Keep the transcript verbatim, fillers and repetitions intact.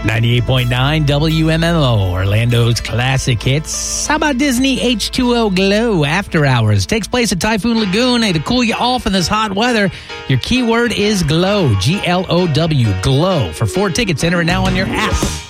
ninety-eight point nine W M M O, Orlando's classic hits. How about Disney H two O Glow After Hours? Takes place at Typhoon Lagoon. Hey, to cool you off in this hot weather, your keyword is glow. G L O W, glow. For four tickets, enter it now on your app.